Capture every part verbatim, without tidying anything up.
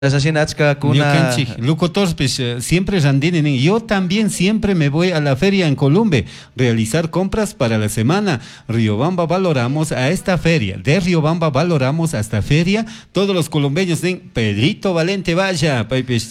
Kuna... Locutores, pues, siempre randinen. Yo también siempre me voy a la feria en Colombia, realizar compras para la semana. Riobamba valoramos a esta feria. De Riobamba valoramos a esta feria. Todos los colombianos den Pedrito Valente, vaya.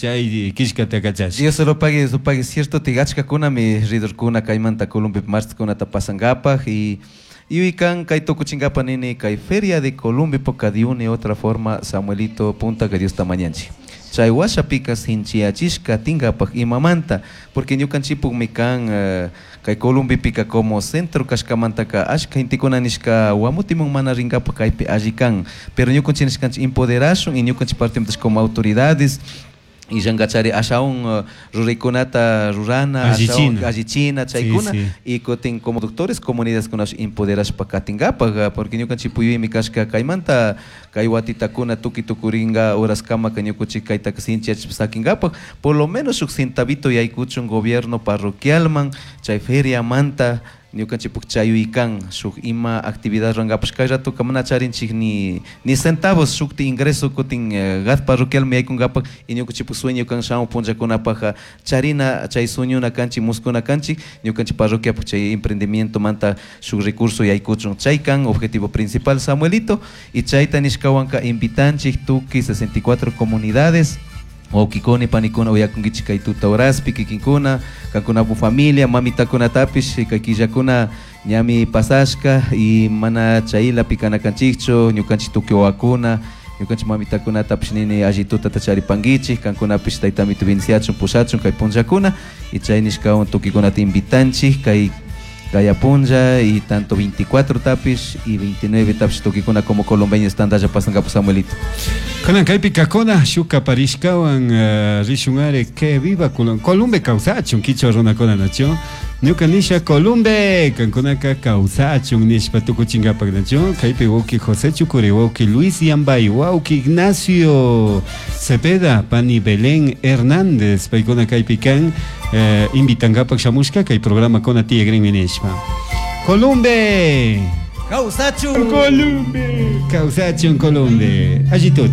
Yo solo pague, solo pague cierto tigachka kuna mi ridor kuna kaimanta Colombia martes kuna tapasangapa y y kan kai toku chingapa nini kai feria de Colombia poca de una y otra forma Samuelito punta que Dios tamañanchi. Chay washa picas hinchiachishka tingapa y mamanta porque ñu kanchipu mi kan uh, kai Colombia pica como centro kashkamanta ka ashka intikuna nishka wamutimon mana ringapa kai pe ajikan pero ñu kanchiniskan empoderación y ñu kanchipartimos como autoridades y jangachari ashaun uh, rurikunata rurana ashaun ajichina chaykuna sí, sí. Y kotin como doctores comunidades kunash empoderas pakatingapa porque ñu kanchipuyi mi kashka kaymanta kaywatita kuna tuki tukuringa horas kama kanyukuchi kaita kasinchi sakingapa por lo menos sus centavito yaykuchun gobierno parroquial man chay feria manta ñukanchipuk chayuykan shuk ima actividad rangapash kay rato kamana charinchik ni ni centavos shukti ingreso kutin uh, gat parroquial mi aykungapak y ñukanchipuk sueño kan shamo punchakunapaja charina chay sueñuna kanchi muskuna kanchi ñukanchik parroquiapuk chay emprendimiento manta shuk recurso yaykuchun chay kan objetivo principal Samuelito y chayta nishkawanka invitanchik tuki sesenta y cuatro comunidades o kikoni panikuna uyakungichi kay tuta uraspi kikinkuna kankuna bu familia mamita kuna tapish kakilla nyami pasashka y mana chayla pikana kanchicho ñukanchik tuki wakuna ñukanchik mamita kuna tapish nini allituta tacharipangichi kankuna pish taytamito vinciachun pushachun kay punchakuna y chay nishkawan tukikunata invitanchik kay Gaya Punja y tanto veinticuatro tapis y veintinueve tapis toquicona como colombeño están ya pasan capo Samuelito. Kanan kaipi kakona shuka parishkawan rishungare que viva Colombia causachun kicho rona kona nacho. Nuka nisha Colombia kankonaka causachun nishpa tuku chingapa nacho. Kaipi woki José Chucure woki Luis Yambay woki Ignacio Cepeda pani Belén Hernández paikona kaipi kan eh, invitan gapak shamushka kay programa kona tia green minishma. Colombia. Causachun Colombia. Causachun Colombia. Allí todo.